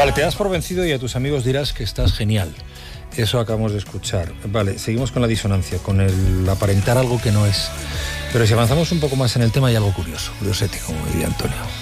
Vale, te das por vencido y a tus amigos dirás que estás genial. Eso acabamos de escuchar. Vale, seguimos con la disonancia, con el aparentar algo que no es. Pero si avanzamos un poco más en el tema hay algo curioso, curiosete, como diría Antonio.